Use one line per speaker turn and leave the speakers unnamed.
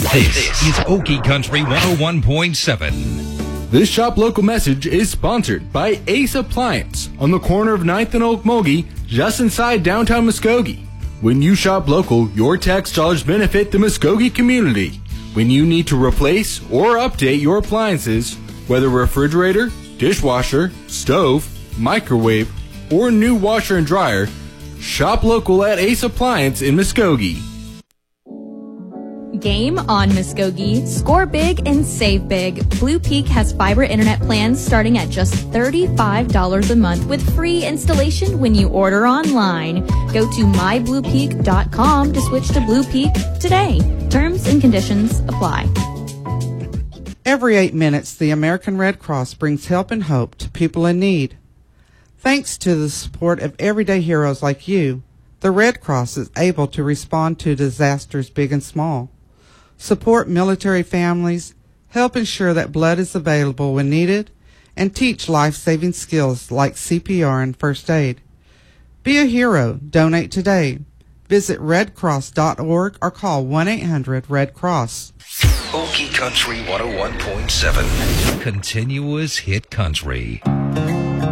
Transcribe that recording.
This is Okie Country 101.7.
This Shop Local message is sponsored by Ace Appliance on the corner of 9th and Okmulgee, just inside downtown Muskogee. When you shop local, your tax dollars benefit the Muskogee community. When you need to replace or update your appliances, whether refrigerator, dishwasher, stove, microwave, or new washer and dryer, shop local at Ace Appliance in Muskogee.
Game on, Muskogee. Score big and save big. Blue Peak has fiber internet plans starting at just $35 a month with free installation when you order online. Go to mybluepeak.com to switch to Blue Peak today. Terms and conditions apply.
Every 8 minutes, the American Red Cross brings help and hope to people in need. Thanks to the support of everyday heroes like you, the Red Cross is able to respond to disasters big and small. Support military families, help ensure that blood is available when needed, and teach life-saving skills like CPR and first aid. Be a hero. Donate today. Visit redcross.org or call 1-800-RED-CROSS.
Okie Country 101.7. Continuous hit country.